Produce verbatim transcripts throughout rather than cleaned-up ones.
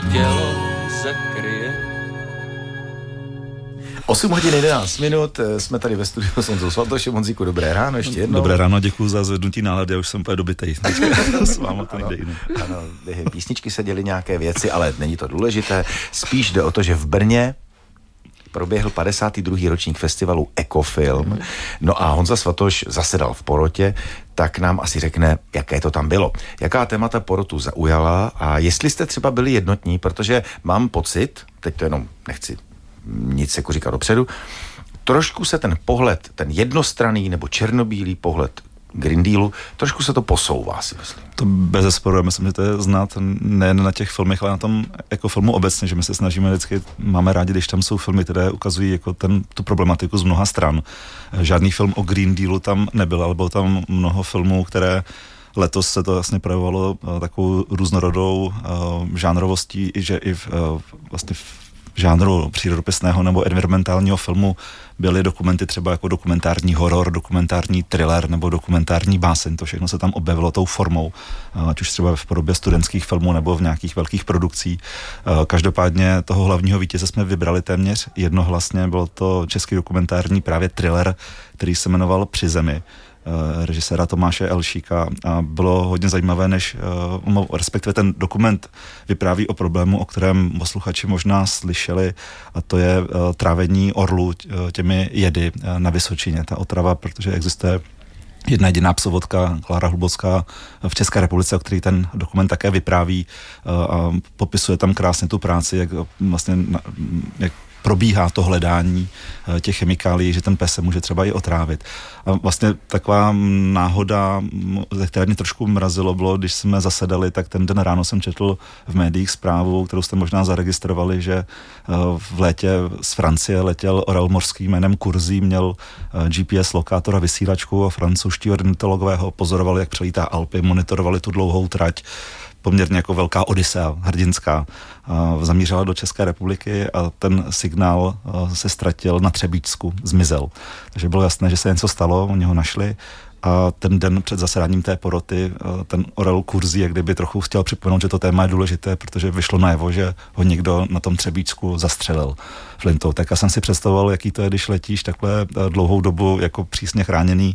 tělo zakryje. osm hodin jedenáct minut, jsme tady ve studiu s Honzou Svatošem. Honzíku, dobré ráno, ještě jednou. Dobré ráno, děkuji za zvednutí nálady, já už jsem úplně dobitej. S váma to nejde jiný. Ano, písničky se děly nějaké věci, ale není to důležité. Spíš jde o to, že v Brně proběhl padesátý druhý ročník festivalu Ekofilm. No a Honza Svatoš zasedal v porotě, tak nám asi řekne, jaké to tam bylo. Jaká témata porotu zaujala a jestli jste třeba byli jednotní, protože mám pocit, teď to jenom nechci nic jako říkat dopředu, trošku se ten pohled, ten jednostranný nebo černobílý pohled Green Dealu, trošku se to posouvá, si myslím. To bezesporu, já myslím, že to je znát nejen na těch filmech, ale na tom jako filmu obecně, že my se snažíme vždycky, máme rádi, když tam jsou filmy, které ukazují jako ten, tu problematiku z mnoha stran. Žádný film o Green Dealu tam nebyl, ale bylo tam mnoho filmů, které letos se to vlastně projevovalo takovou různorodou uh, žánrovostí, i že i v, uh, vlastně v žánru přírodopisného nebo environmentálního filmu byly dokumenty třeba jako dokumentární horor, dokumentární thriller nebo dokumentární báseň. To všechno se tam objevilo tou formou, ať už třeba v podobě studentských filmů nebo v nějakých velkých produkcí. Každopádně toho hlavního vítěze jsme vybrali téměř jednohlasně. Byl to český dokumentární právě thriller, který se jmenoval Při zemi, režiséra Tomáše Elšíka, a bylo hodně zajímavé, než respektive ten dokument vypráví o problému, o kterém posluchači možná slyšeli, a to je trávení orlů těmi jedy na Vysočině. Ta otrava, protože existuje jedna jediná psovodka, Klára Hlubocká, v České republice, o který ten dokument také vypráví a popisuje tam krásně tu práci, jak vlastně jak probíhá to hledání těch chemikálií, že ten pes se může třeba i otrávit. A vlastně taková náhoda, ze které mě trošku mrazilo, bylo, když jsme zasedali, tak ten den ráno jsem četl v médiích zprávu, kterou jste možná zaregistrovali, že v létě z Francie letěl orel mořský jménem Kurzí, měl G P S lokátor a vysílačku a francouzští ornitologové ho pozorovali, jak přelítá Alpy, monitorovali tu dlouhou trať, poměrně jako velká odisea, hrdinská, zamířila do České republiky a ten signál se ztratil na Třebíčsku, zmizel. Takže bylo jasné, že se něco stalo, oni ho našli a ten den před zasedáním té poroty ten orel Kurzí, jak kdyby trochu chtěl připomenout, že to téma je důležité, protože vyšlo najevo, že ho někdo na tom Třebíčsku zastřelil flintou. Tak já jsem si představoval, jaký to je, když letíš takhle dlouhou dobu jako přísně chráněný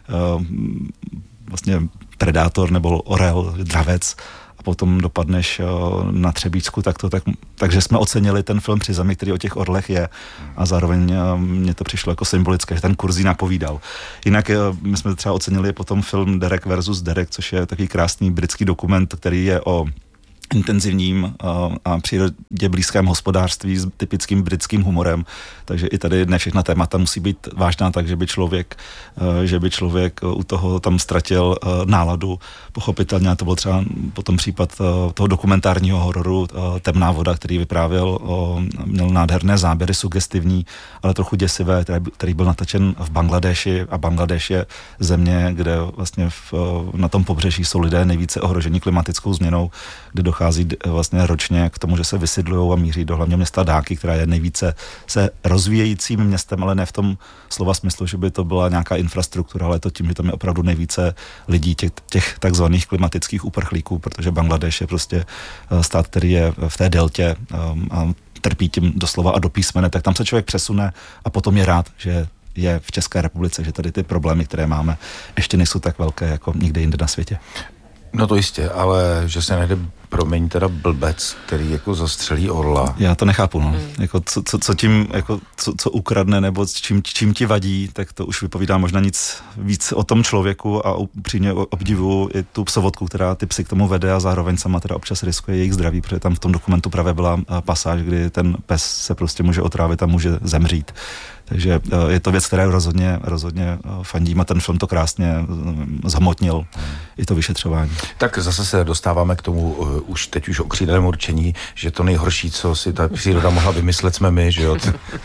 vlastně predátor nebo orel, dravec, potom dopadneš na Třebíčsku, tak to, tak, takže jsme ocenili ten film Při zemi, který o těch orlech je, a zároveň mně to přišlo jako symbolické, že ten Kurzí napovídal. Jinak my jsme třeba ocenili potom film Derek versus Derek, což je takový krásný britský dokument, který je o intenzivním a přírodě blízkém hospodářství s typickým britským humorem. Takže i tady ne všechna témata musí být vážná tak, že by člověk, že by člověk u toho tam ztratil náladu. Pochopitelně, a to byl třeba potom případ toho dokumentárního hororu Temná voda, který vyprávěl, měl nádherné záběry, sugestivní, ale trochu děsivé, který byl natočen v Bangladeši, a Bangladeš je země, kde vlastně v, na tom pobřeží jsou lidé nejvíce ohroženi klimatickou změnou, kde dochází vlastně ročně k tomu, že se vysidlujou a míří do hlavního města Dáky, která je nejvíce se rozvíjejícím městem, ale ne v tom slova smyslu, že by to byla nějaká infrastruktura, ale to tím, že tam je opravdu nejvíce lidí, těch, těch takzvaných klimatických uprchlíků, protože Bangladeš je prostě stát, který je v té deltě a trpí tím doslova a do písmene, tak tam se člověk přesune a potom je rád, že je v České republice, že tady ty problémy, které máme, ještě nejsou tak velké jako nikde jinde na světě. No to jistě, ale že se najde, promiň, teda blbec, který jako zastřelí orla. Já to nechápu, no. Mm. Jako co, co, co tím, jako co, co ukradne, nebo čím, čím ti vadí, tak to už vypovídá možná nic víc o tom člověku, a upřímně obdivuju i tu psovodku, která ty psy k tomu vede, a zároveň sama teda občas riskuje jejich zdraví, protože tam v tom dokumentu právě byla pasáž, kdy ten pes se prostě může otrávit a může zemřít. Takže je to věc, která rozhodně, rozhodně fandím, a ten film to krásně zhmotnil, hmm. i to vyšetřování. Tak zase se dostáváme k tomu uh, už teď už okřídleném určení, že to nejhorší, co si ta příroda mohla vymyslet, jsme my, že jo?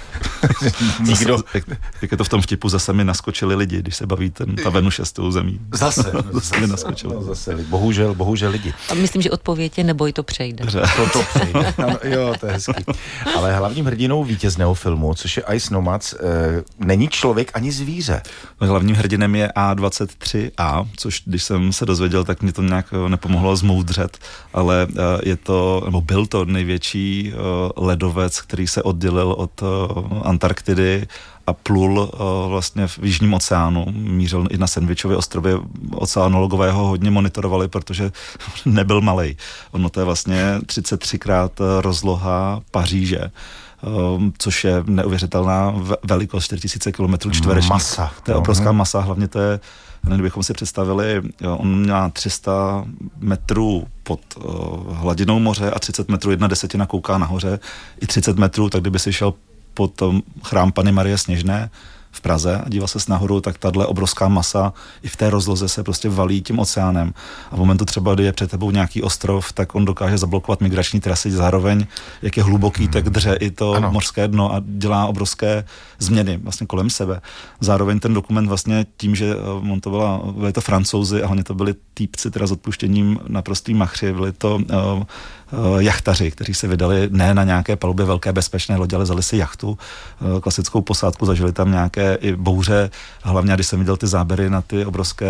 Nikdo. Jak, jak je to v tom vtipu, zase mi naskočili lidi, když se baví ten, ta Venuše s tou zemí. Zase. zase mi naskočili. No, zase, bohužel, bohužel lidi. A myslím, že odpověď je neboj, to přejde. To, to přejde. Ano, jo, to je hezký. Ale hlavním hrdinou vítězného filmu, což je Ice Nomads, e, není člověk ani zvíře. Hlavním hrdinem je A dvacet tři A, což když jsem se dozvěděl, tak mě to nějak nepomohlo zmoudřet, ale je to, nebo byl to největší ledovec, který se oddělil od Antarktidy a plul uh, vlastně v Jižním oceánu. Mířil i na Sandwichově ostrově. Oceanologové ho hodně monitorovali, protože nebyl malej. Ono to je vlastně třicet třikrát rozloha Paříže, um, což je neuvěřitelná velikost, čtyři tisíce kilometrů čtverečních. Masa. To je obrovská masa, hlavně to je, kdybychom si představili, on měl tři sta metrů pod uh, hladinou moře a třicet metrů, jedna desetina kouká nahoře, i třicet metrů, tak kdyby si šel pod chrám Panny Marie Sněžné v Praze a díval se nahoru, tak tahle obrovská masa i v té rozloze se prostě valí tím oceánem. A v momentu třeba, kdy je před tebou nějaký ostrov, tak on dokáže zablokovat migrační trasy, zároveň, jak je hluboký, hmm. tak dře i to ano. mořské dno a dělá obrovské změny vlastně kolem sebe. Zároveň ten dokument vlastně tím, že on to byla, byli to Francouzi a hlavně to byli týpci teda s odpuštěním naprostý machři, byli to uh, Uh, jachtaři, kteří se vydali ne na nějaké palubě velké bezpečné lodě, ale vzali si jachtu, uh, klasickou posádku, zažili tam nějaké i bouře, a hlavně, když jsem viděl ty záběry na ty obrovské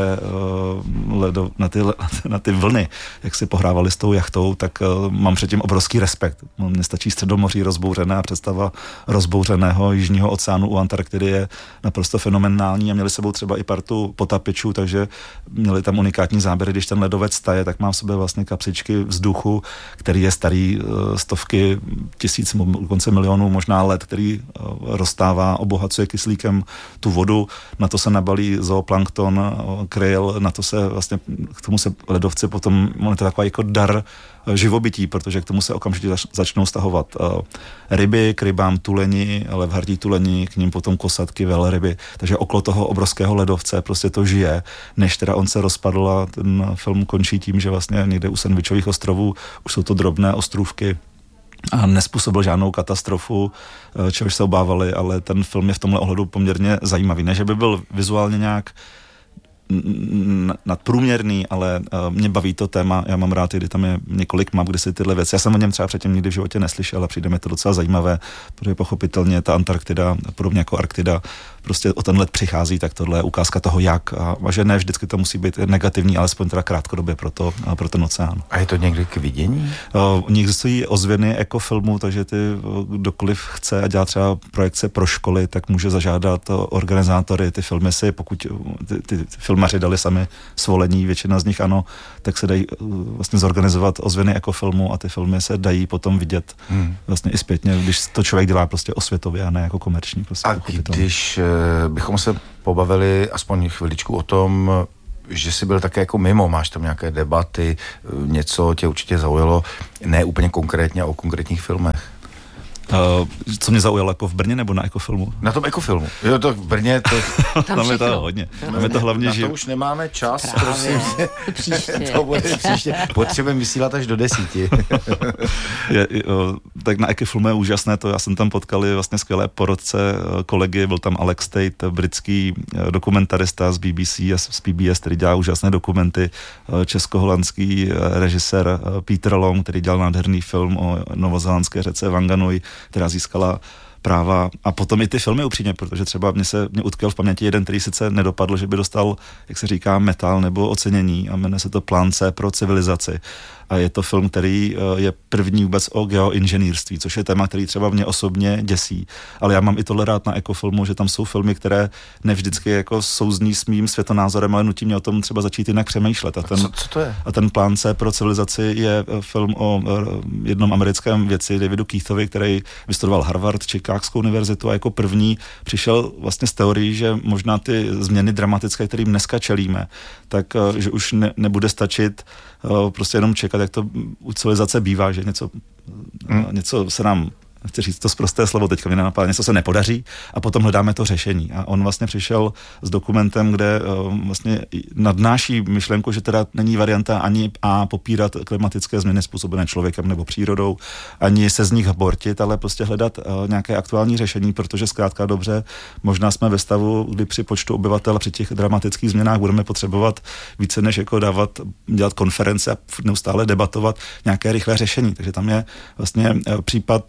uh, ledo, na, ty, na ty vlny, jak si pohrávali s tou jachtou, tak uh, mám předtím obrovský respekt. Mně stačí Středomoří rozbouřené a představa rozbouřeného Jižního oceánu u Antarktidy je naprosto fenomenální a měli sebou třeba i partu potapičů, takže měli tam unikátní záběry, když ten ledovec taje, tak má v sobě vlastně kapsičky vzduchu, který je starý stovky tisíc, dokonce milionů možná let, který roztává, obohacuje kyslíkem tu vodu, na to se nabalí zooplankton, kryl, na to se vlastně, k tomu se ledovci potom, on je to takový jako dar živobytí, protože k tomu se okamžitě začnou stahovat ryby, k rybám tuleni, levhardí tuleni, k ním potom kosatky, velryby, takže okolo toho obrovského ledovce prostě to žije, než teda on se rozpadl a ten film končí tím, že vlastně někde u Sandwichových ostrovů už jsou to drobné ostrůvky a nespůsobil žádnou katastrofu, čehož se obávali, ale ten film je v tomhle ohledu poměrně zajímavý. Ne, že by byl vizuálně nějak nadprůměrný, ale uh, mě baví to téma, já mám rád, kdy tam je několik map, kde si tyhle věci, já jsem o něm třeba předtím nikdy v životě neslyšel a přijde mi to docela zajímavé, protože pochopitelně ta Antarktida, podobně jako Arktida, prostě o ten let přichází, tak tohle je ukázka toho, jak a, a že ne vždycky to musí být negativní, alespoň teda krátkodobě pro, to, pro ten oceán. A je to někdy k vidění? Uh, Někdy existují ozvěny ekofilmu, takže ty kdokoliv chce a dělá třeba projekce pro školy, tak může zažádat organizátory, ty filmy si, pokud ty, ty filmaři dali sami svolení, většina z nich ano, tak se dají vlastně zorganizovat ozvěny ekofilmu a ty filmy se dají potom vidět hmm. vlastně i zpětně, když to člověk dělá prostě osvětově a ne jako komerční. Prostě a když bychom se pobavili aspoň chviličku o tom, že jsi byl také jako mimo, máš tam nějaké debaty, něco tě určitě zaujalo, ne úplně konkrétně o konkrétních filmech. Uh, co mě zaujalo, jako v Brně nebo na ekofilmu? Na tom ekofilmu. Jo, to v Brně, to... Tam, tam je to hodně. Tam je to hlavně, na že... to už nemáme čas, Právě. prosím. Příště. To bude příště. Potřebujeme vysílat až do desíti. je, jo, tak na ekofilmu je úžasné to, já jsem tam potkal vlastně skvělé porodce kolegy, byl tam Alex Tate, britský dokumentarista z B B C a z P B S, který dělá úžasné dokumenty, českoholandský režisér Peter Long, který dělal nádherný film o novozélandské řece Wanganui, která získala práva a potom i ty filmy upřímně, protože třeba mě se mě utkvěl v paměti jeden, který sice nedopadl, že by dostal, jak se říká, metal nebo ocenění a jmenuje se to Plán C pro civilizaci. A je to film, který je první vůbec o geoinženýrství, což je téma, který třeba mě osobně děsí. Ale já mám i tohle rád na ekofilmu, že tam jsou filmy, které nevždycky jako souzní s mým světonázorem, ale nutí mě o tom třeba začít jinak přemýšlet. A, ten, a co, co to je? A ten Plán C pro civilizaci je film o jednom americkém vědci Davidu Keithovi, který vystudoval Harvard, Chicagskou univerzitu a jako první přišel vlastně s teorií, že možná ty změny dramatické, kterým dneska čelíme, tak že už ne, nebude stačit prostě jenom čekat, jak to u civilizace bývá, že něco, hmm. něco se nám, chci říct to sprosté slovo, teďka mi nenapadá, něco se nepodaří a potom hledáme to řešení. A on vlastně přišel s dokumentem, kde uh, vlastně nadnáší myšlenku, že teda není varianta ani A popírat klimatické změny způsobené člověkem nebo přírodou, ani se z nich bortit, ale prostě hledat uh, nějaké aktuální řešení, protože zkrátka dobře, možná jsme ve stavu, kdy při počtu obyvatel při těch dramatických změnách budeme potřebovat více než jako dávat, dělat konference a neustále debatovat nějaké rychlé řešení. Takže tam je vlastně uh, případ uh, geoinženýrství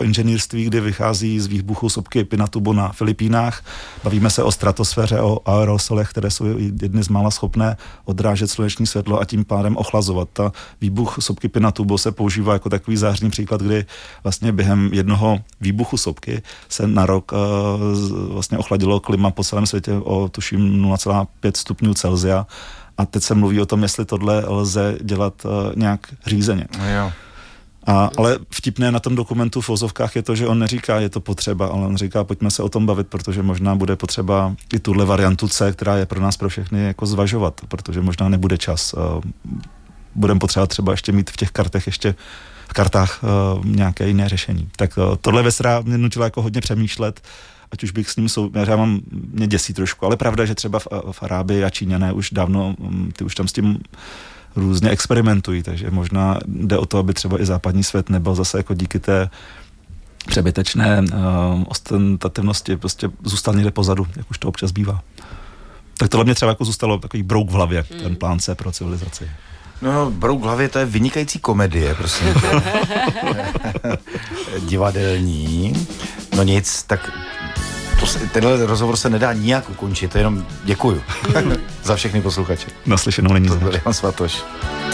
inženýrství, kdy vychází z výbuchu sopky Pinatubo na Filipínách. Bavíme se o stratosféře, o aerosolech, které jsou jedny z mála schopné odrážet sluneční světlo a tím pádem ochlazovat. Ta výbuch sopky Pinatubo se používá jako takový zářný příklad, kdy vlastně během jednoho výbuchu sopky se na rok uh, vlastně ochladilo klima po celém světě o tuším nula celá pět stupňů Celsia. A teď se mluví o tom, jestli tohle lze dělat uh, nějak řízeně. Jo. A, ale vtipné na tom dokumentu v ozovkách je to, že on neříká, je to potřeba, ale on říká, pojďme se o tom bavit, protože možná bude potřeba i tuhle variantu C, která je pro nás pro všechny jako zvažovat, protože možná nebude čas. Uh, budeme potřebovat třeba ještě mít v těch kartech ještě v kartách uh, nějaké jiné řešení. Tak uh, tohle věc mě nutila jako hodně přemýšlet, ať už bych s ním sou... Já mám, mě děsí trošku, ale pravda, že třeba v, v Arábii a Číňané už dávno, ty už tam s tím různě experimentují, takže možná jde o to, aby třeba i západní svět nebyl zase jako díky té přebytečné uh, ostentativnosti prostě zůstal někde pozadu, jak už to občas bývá. Tak tohle mě třeba jako zůstalo takový brouk v hlavě, mm. ten plán C pro civilizaci. No, brouk v hlavě, to je vynikající komedie, prosím. Divadelní. No nic, tak to se, tenhle rozhovor se nedá nijak ukončit, jenom děkuju za všechny posluchače. Naslyšenou není To zač. byl Jan Svatoš.